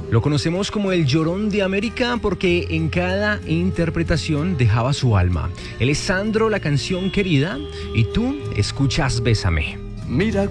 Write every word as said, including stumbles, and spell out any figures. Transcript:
Lo conocemos como el Llorón de América porque en cada interpretación dejaba su alma. Él es Sandro, la canción querida, y tú escuchas Bésame. Mira